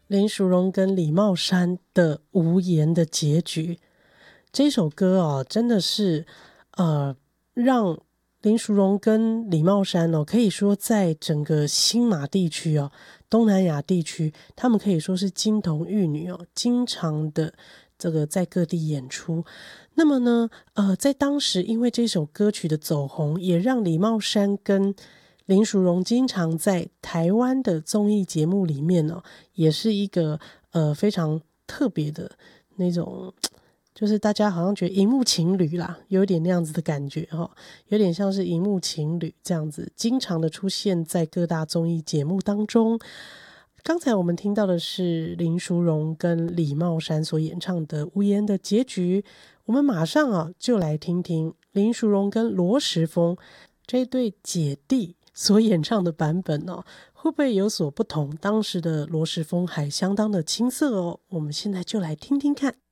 林淑荣跟李茂山的无言的结局。这首歌哦，真的是让林淑荣跟李茂山哦，可以说在整个新马地区哦，东南亚地区，他们可以说是金童玉女哦，经常的这个在各地演出。那么呢，在当时因为这首歌曲的走红，也让李茂山跟林淑荣经常在台湾的综艺节目里面哦，也是一个非常特别的那种，就是大家好像觉得荧幕情侣啦，有点那样子的感觉哦，有点像是荧幕情侣这样子，经常的出现在各大综艺节目当中。刚才我们听到的是林淑荣跟李茂山所演唱的《无言的结局》，我们马上就来听听林淑荣跟罗时丰这对姐弟所演唱的版本哦，会不会有所不同？当时的罗时丰还相当的青涩哦，我们现在就来听听看。